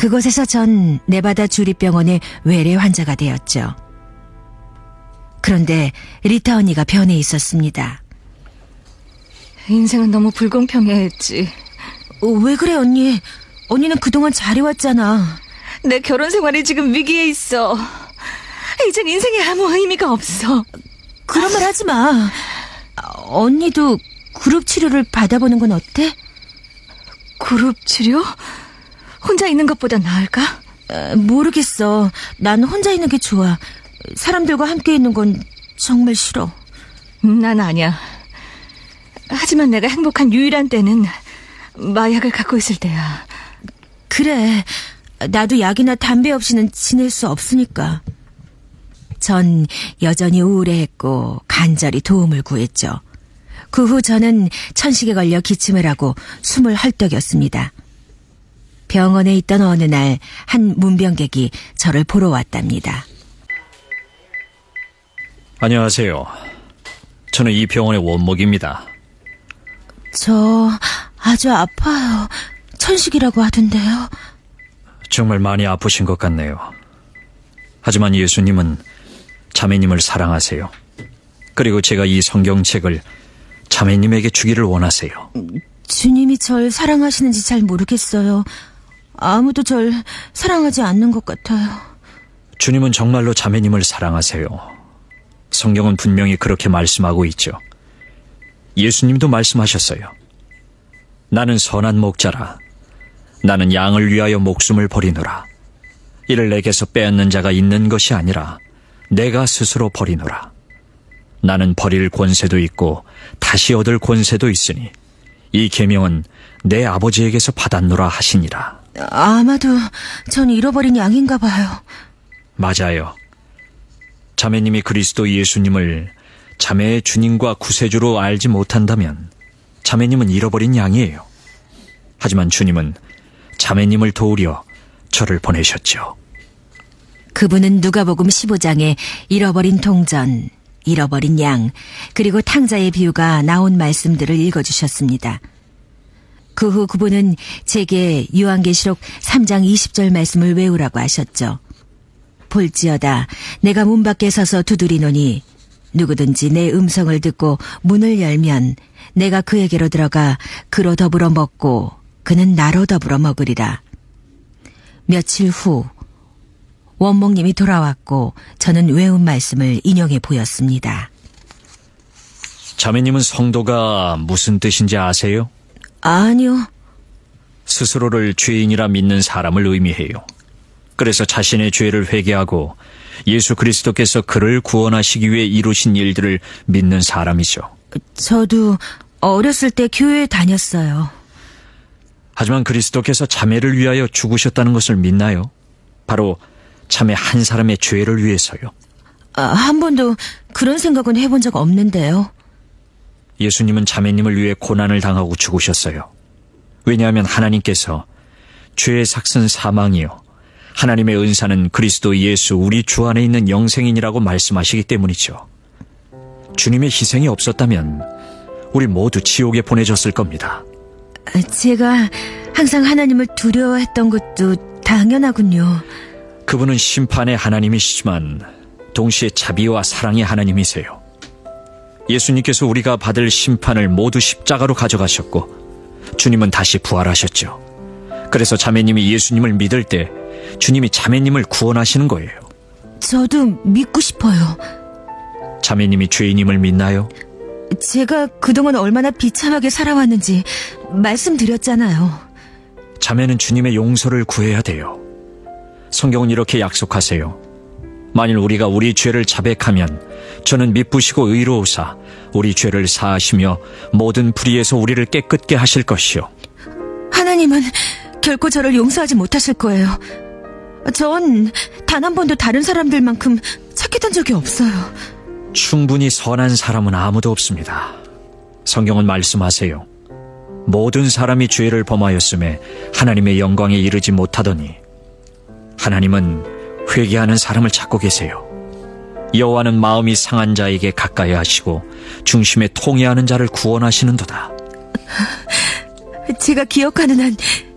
그곳에서 전 네바다 주립병원의 외래 환자가 되었죠. 그런데 리타 언니가 변해 있었습니다. 인생은 너무 불공평했지. 왜 그래 언니? 언니는 그동안 잘해왔잖아. 내 결혼 생활이 지금 위기에 있어. 이젠 인생에 아무 의미가 없어. 그런 말 하지 마. 언니도 그룹 치료를 받아보는 건 어때? 그룹 치료? 혼자 있는 것보다 나을까? 모르겠어. 난 혼자 있는 게 좋아. 사람들과 함께 있는 건 정말 싫어. 난 아니야. 하지만 내가 행복한 유일한 때는 마약을 갖고 있을 때야. 그래. 나도 약이나 담배 없이는 지낼 수 없으니까. 전 여전히 우울해했고 간절히 도움을 구했죠. 그 후 저는 천식에 걸려 기침을 하고 숨을 헐떡였습니다. 병원에 있던 어느 날 한 문병객이 저를 보러 왔답니다. 안녕하세요. 저는 이 병원의 원목입니다. 저 아주 아파요. 천식이라고 하던데요. 정말 많이 아프신 것 같네요. 하지만 예수님은 자매님을 사랑하세요. 그리고 제가 이 성경책을 자매님에게 주기를 원하세요. 주님이 절 사랑하시는지 잘 모르겠어요. 아무도 절 사랑하지 않는 것 같아요. 주님은 정말로 자매님을 사랑하세요. 성경은 분명히 그렇게 말씀하고 있죠. 예수님도 말씀하셨어요. 나는 선한 목자라. 나는 양을 위하여 목숨을 버리노라. 이를 내게서 빼앗는 자가 있는 것이 아니라 내가 스스로 버리노라. 나는 버릴 권세도 있고 다시 얻을 권세도 있으니 이 계명은 내 아버지에게서 받았노라 하시니라. 아마도 전 잃어버린 양인가 봐요. 맞아요. 자매님이 그리스도 예수님을 자매의 주님과 구세주로 알지 못한다면 자매님은 잃어버린 양이에요. 하지만 주님은 자매님을 도우려 저를 보내셨죠. 그분은 누가복음 15장에 잃어버린 동전, 잃어버린 양, 그리고 탕자의 비유가 나온 말씀들을 읽어주셨습니다. 그 후 그분은 제게 요한계시록 3장 20절 말씀을 외우라고 하셨죠. 볼지어다 내가 문 밖에 서서 두드리노니 누구든지 내 음성을 듣고 문을 열면 내가 그에게로 들어가 그로 더불어 먹고 그는 나로 더불어 먹으리라. 며칠 후 원목님이 돌아왔고 저는 외운 말씀을 인용해 보였습니다. 자매님은 성도가 무슨 뜻인지 아세요? 아니요. 스스로를 죄인이라 믿는 사람을 의미해요. 그래서 자신의 죄를 회개하고 예수 그리스도께서 그를 구원하시기 위해 이루신 일들을 믿는 사람이죠. 저도 어렸을 때 교회에 다녔어요. 하지만 그리스도께서 자매를 위하여 죽으셨다는 것을 믿나요? 바로 자매 한 사람의 죄를 위해서요. 한 번도 그런 생각은 해본 적 없는데요. 예수님은 자매님을 위해 고난을 당하고 죽으셨어요. 왜냐하면 하나님께서 죄의 삭은 사망이요 하나님의 은사는 그리스도 예수 우리 주 안에 있는 영생이니라고 말씀하시기 때문이죠. 주님의 희생이 없었다면 우리 모두 지옥에 보내졌을 겁니다. 제가 항상 하나님을 두려워했던 것도 당연하군요. 그분은 심판의 하나님이시지만 동시에 자비와 사랑의 하나님이세요. 예수님께서 우리가 받을 심판을 모두 십자가로 가져가셨고 주님은 다시 부활하셨죠. 그래서 자매님이 예수님을 믿을 때 주님이 자매님을 구원하시는 거예요. 저도 믿고 싶어요. 자매님이 죄인임을 믿나요? 제가 그동안 얼마나 비참하게 살아왔는지 말씀드렸잖아요. 자매는 주님의 용서를 구해야 돼요. 성경은 이렇게 약속하세요. 만일 우리가 우리 죄를 자백하면 저는 미쁘시고 의로우사 우리 죄를 사하시며 모든 불의에서 우리를 깨끗게 하실 것이요. 하나님은 결코 저를 용서하지 못하실 거예요. 전 단 한 번도 다른 사람들만큼 착했던 적이 없어요. 충분히 선한 사람은 아무도 없습니다. 성경은 말씀하세요. 모든 사람이 죄를 범하였음에 하나님의 영광에 이르지 못하더니 하나님은 회개하는 사람을 찾고 계세요. 여호와는 마음이 상한 자에게 가까이 하시고 중심에 통회하는 자를 구원하시는도다. 제가 기억하는 한